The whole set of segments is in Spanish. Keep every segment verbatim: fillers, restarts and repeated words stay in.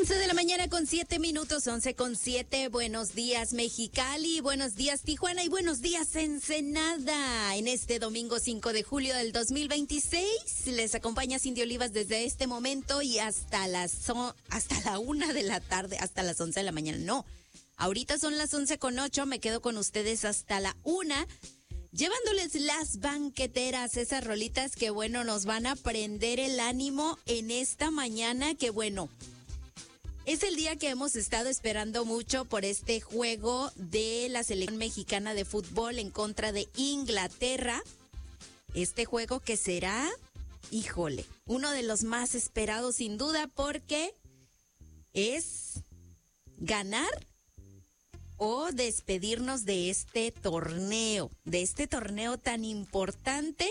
once de la mañana con siete minutos, once con siete. Buenos días, Mexicali, buenos días, Tijuana y buenos días, Ensenada. En este domingo cinco de julio del dos mil veintiséis, les acompaña Cindy Olivas desde este momento y hasta las so- hasta la una de la tarde, hasta las once de la mañana. No, ahorita son las once con ocho, me quedo con ustedes hasta la una. Llevándoles las banqueteras, esas rolitas que, bueno, nos van a prender el ánimo en esta mañana, que, bueno, es el día que hemos estado esperando mucho por este juego de la selección mexicana de fútbol en contra de Inglaterra. Este juego que será, híjole, uno de los más esperados sin duda, porque es ganar o despedirnos de este torneo, de este torneo tan importante.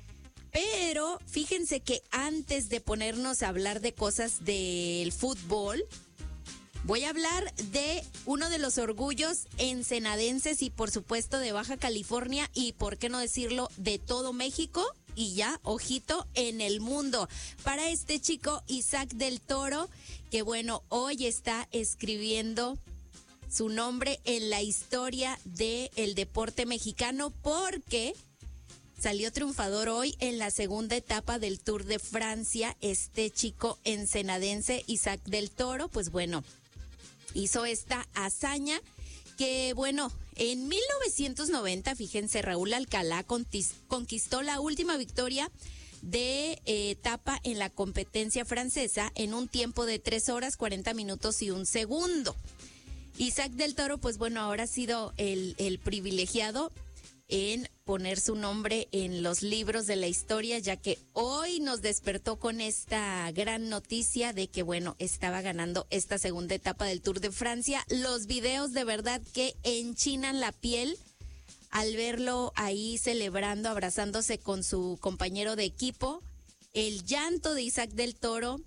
Pero fíjense que antes de ponernos a hablar de cosas del fútbol, voy a hablar de uno de los orgullos ensenadenses y por supuesto de Baja California y, por qué no decirlo, de todo México y ya, ojito, en el mundo. Para este chico Isaac del Toro, que bueno, hoy está escribiendo su nombre en la historia del deporte mexicano porque salió triunfador hoy en la segunda etapa del Tour de Francia. Este chico ensenadense Isaac del Toro, pues bueno, hizo esta hazaña que, bueno, en mil novecientos noventa, fíjense, Raúl Alcalá conquistó la última victoria de eh, etapa en la competencia francesa en un tiempo de tres horas, cuarenta minutos y un segundo. Isaac del Toro, pues bueno, ahora ha sido el, el privilegiado en poner su nombre en los libros de la historia, ya que hoy nos despertó con esta gran noticia de que, bueno, estaba ganando esta segunda etapa del Tour de Francia. Los videos de verdad que enchinan la piel al verlo ahí celebrando, abrazándose con su compañero de equipo. El llanto de Isaac del Toro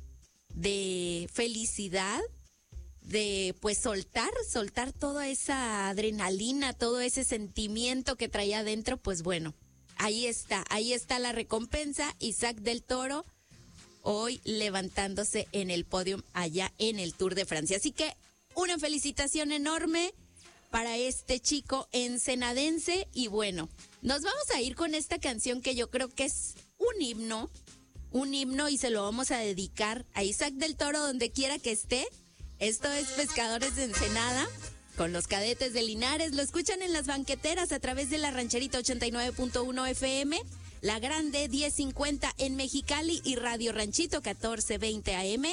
de felicidad, de pues soltar, soltar toda esa adrenalina, todo ese sentimiento que traía adentro, pues bueno, ahí está, ahí está la recompensa. Isaac del Toro hoy levantándose en el podio allá en el Tour de Francia. Así que una felicitación enorme para este chico ensenadense y bueno, nos vamos a ir con esta canción que yo creo que es un himno, un himno y se lo vamos a dedicar a Isaac del Toro donde quiera que esté. Esto es Pescadores de Ensenada con los Cadetes de Linares. Lo escuchan en las banqueteras a través de la Rancherita ochenta y nueve punto uno F M, La Grande diez cincuenta en Mexicali y Radio Ranchito catorce veinte A M